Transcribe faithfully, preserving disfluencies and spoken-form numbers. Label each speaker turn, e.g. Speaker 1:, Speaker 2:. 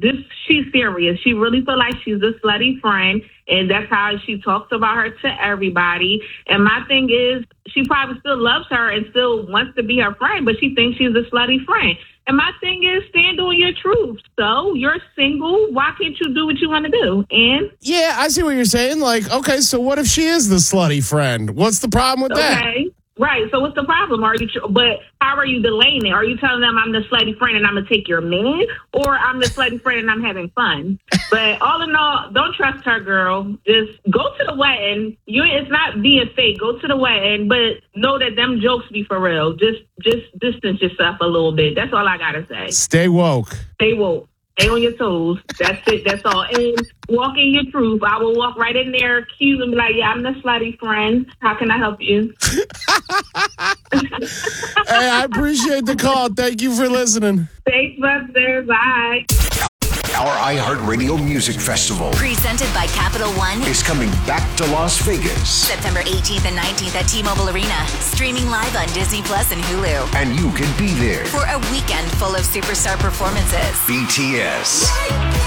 Speaker 1: this she's serious. She really feel like she's a slutty friend, and that's how she talks about her to everybody. And my thing is, she probably still loves her and still wants to be her friend, but she thinks she's a slutty friend. And my thing is, stand on your truth. So you're single. Why can't you do what you want to do? And
Speaker 2: yeah, I see what you're saying. Like, okay, so what if she is the slutty friend? What's the problem with that?
Speaker 1: okay. Right. So what's the problem? Are you? Tr- but how are you delaying it? Are you telling them I'm the slutty friend and I'm gonna take your man, or I'm the slutty friend and I'm having fun? But all in all, don't trust her, girl. Just go to the wedding. You, it's not being fake. Go to the wedding, but know that them jokes be for real. Just, just distance yourself a little bit. That's all I gotta say.
Speaker 2: Stay woke.
Speaker 1: Stay woke. Stay on your toes. That's it. That's all. And walk in your truth. I will walk right in there, accuse and be like, yeah, I'm the slutty friend. How can I help you?
Speaker 2: Hey, I appreciate the call. Thank you for listening.
Speaker 1: Thanks, Buster. Bye.
Speaker 3: Our iHeartRadio Music Festival
Speaker 4: Presented by Capital One.
Speaker 3: is coming back to Las Vegas.
Speaker 4: September eighteenth and nineteenth at T-Mobile Arena. Streaming live on Disney Plus and Hulu.
Speaker 3: And you can be there.
Speaker 4: For a weekend full of superstar performances.
Speaker 3: B T S.